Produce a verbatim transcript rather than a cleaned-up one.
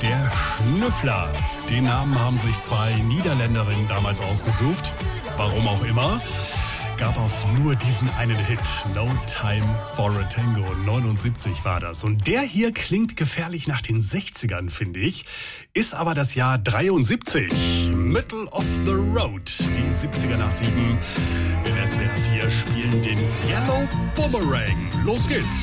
Der Schnüffler. Den Namen haben sich zwei Niederländerinnen damals ausgesucht. Warum auch immer. Gab es nur diesen einen Hit. No Time for a Tango. neunundsiebzig war das. Und der hier klingt gefährlich nach den sechzigern, finde ich. Ist aber das Jahr dreiundsiebzig. Middle of the Road. Die siebziger nach sieben. In S W R vier spielen den Yellow Boomerang. Los geht's.